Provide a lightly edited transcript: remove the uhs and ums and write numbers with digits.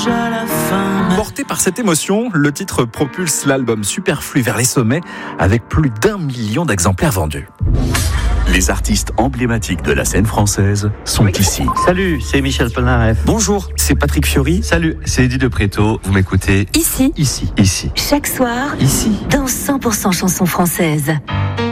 déjà la fin. Porté par cette émotion, le titre propulse l'album Superflu vers les sommets avec plus d'1 million d'exemplaires vendus. Les artistes emblématiques de la scène française sont ici. Salut, c'est Michel Polnareff. Bonjour, c'est Patrick Fiori. Salut, c'est Eddie de Préto. Vous m'écoutez Ici. Ici. Chaque soir. Ici. Dans 100% chansons françaises.